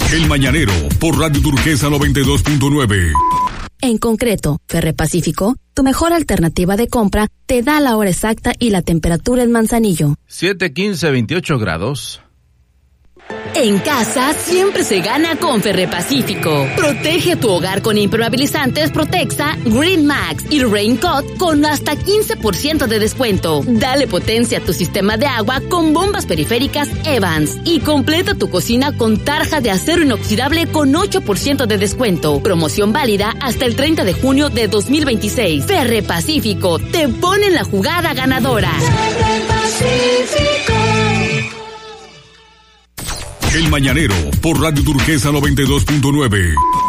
El Mañanero, por Radio Turquesa 92.9. En concreto, Ferrepacífico, tu mejor alternativa de compra, te da la hora exacta y la temperatura en Manzanillo. 7:15-28 grados. En casa siempre se gana con Ferrepacífico. Protege tu hogar con impermeabilizantes Protexa, Green Max y Raincoat con hasta 15% de descuento. Dale potencia a tu sistema de agua con bombas periféricas Evans y completa tu cocina con tarja de acero inoxidable con 8% de descuento. Promoción válida hasta el 30 de junio de 2026. Ferrepacífico te pone en la jugada ganadora. El Mañanero, por Radio Turquesa 92.9.